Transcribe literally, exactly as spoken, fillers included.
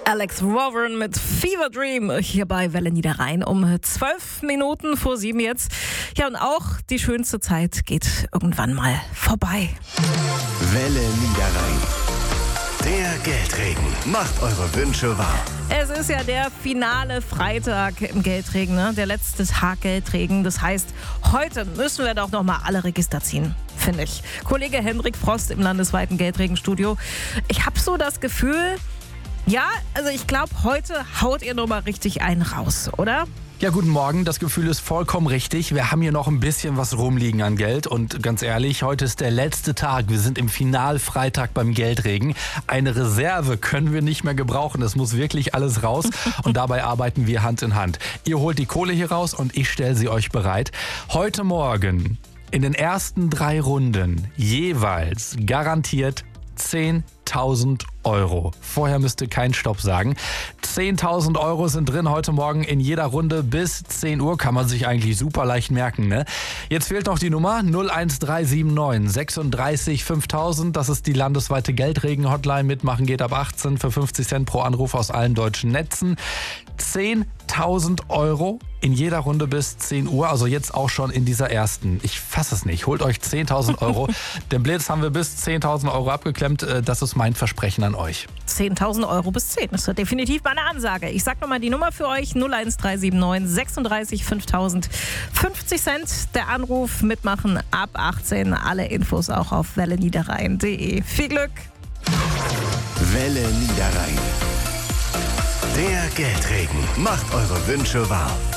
Alex Warren mit Fever Dream hier bei Welle Niederrhein um zwölf Minuten vor sieben jetzt. Ja, und auch die schönste Zeit geht irgendwann mal vorbei. Welle Niederrhein. Der Geldregen macht eure Wünsche wahr. Es ist ja der finale Freitag im Geldregen, ne? Der letzte Tag Geldregen. Das heißt, heute müssen wir doch noch mal alle Register ziehen, finde ich. Kollege Hendrik Frost im landesweiten Geldregenstudio. Ich habe so das Gefühl, ja, also ich glaube, heute haut ihr noch mal richtig einen raus, oder? Ja, guten Morgen. Das Gefühl ist vollkommen richtig. Wir haben hier noch ein bisschen was rumliegen an Geld. Und ganz ehrlich, heute ist der letzte Tag. Wir sind im Finalfreitag beim Geldregen. Eine Reserve können wir nicht mehr gebrauchen. Es muss wirklich alles raus. Und dabei arbeiten wir Hand in Hand. Ihr holt die Kohle hier raus und ich stelle sie euch bereit. Heute Morgen in den ersten drei Runden jeweils garantiert zehntausend Euro. Vorher müsst ihr keinen Stopp sagen. zehntausend Euro sind drin heute Morgen in jeder Runde bis zehn Uhr. Kann man sich eigentlich super leicht merken, ne? Jetzt fehlt noch die Nummer null eins drei sieben neun sechsunddreißig fünftausend. Das ist die landesweite Geldregen-Hotline. Mitmachen geht ab achtzehn für fünfzig Cent pro Anruf aus allen deutschen Netzen. zehntausend Euro in jeder Runde bis zehn Uhr. Also jetzt auch schon in dieser ersten. Ich fasse es nicht. Holt euch zehntausend Euro. Den Blitz haben wir bis zehntausend Euro abgeklemmt. Das ist mein Versprechen an euch. zehntausend Euro bis zehn. Das ist definitiv meine Ansage. Ich sag nochmal die Nummer für euch. null eins drei sieben neun sechsunddreißig fünftausend. fünfzig Cent der Anruf. Mitmachen ab achtzehn. Alle Infos auch auf welle niederrhein punkt de. Viel Glück! Welle Niederrhein. Der Geldregen macht eure Wünsche wahr.